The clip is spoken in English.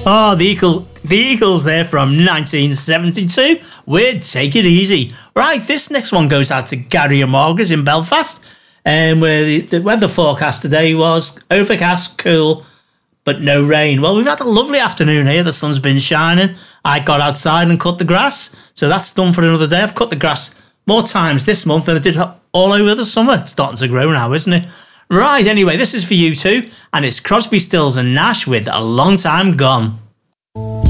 Oh, the Eagles there from 1972 with Take It Easy. Right, this next one goes out to Gary and Margaret in Belfast, where the weather forecast today was overcast, cool, but no rain. Well, we've had a lovely afternoon here. The sun's been shining. I got outside and cut the grass, so that's done for another day. I've cut the grass more times this month than I did all over the summer. It's starting to grow now, isn't it? Right, anyway, this is for you two, and it's Crosby, Stills and Nash with A Long Time Gone.